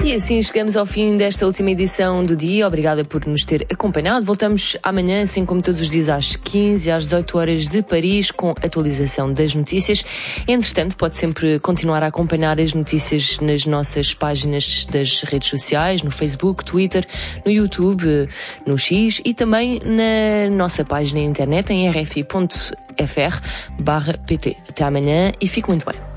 E assim chegamos ao fim desta última edição do dia. Obrigada por nos ter acompanhado. Voltamos amanhã, assim como todos os dias, às 15 e às 18 horas de Paris, com atualização das notícias. Entretanto, pode sempre continuar a acompanhar as notícias nas nossas páginas das redes sociais, no Facebook, Twitter, no YouTube, no X e também na nossa página na internet em rfi.fr/pt. Até amanhã e fique muito bem.